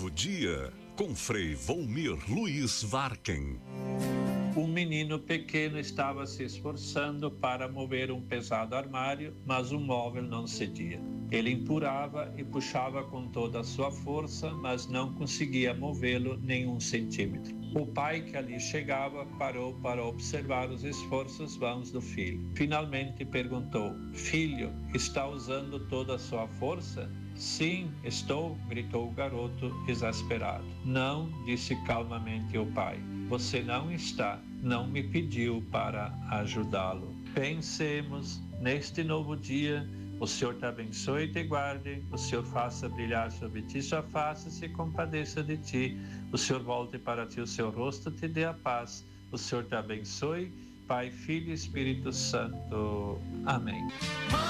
novo dia, com Frei Volmir Luiz Varken. Um menino pequeno estava se esforçando para mover um pesado armário, mas o móvel não cedia. Ele empurrava e puxava com toda a sua força, mas não conseguia movê-lo nem um centímetro. O pai que ali chegava parou para observar os esforços vãos do filho. Finalmente perguntou: "Filho, está usando toda a sua força?" "Sim, estou", gritou o garoto exasperado. "Não", disse calmamente o pai. "Você não está, não me pediu para ajudá-lo." Pensemos neste novo dia. O Senhor te abençoe e te guarde. O Senhor faça brilhar sobre ti sua face e se compadeça de ti. O Senhor volte para ti o seu rosto e te dê a paz. O Senhor te abençoe, Pai, Filho e Espírito Santo. Amém.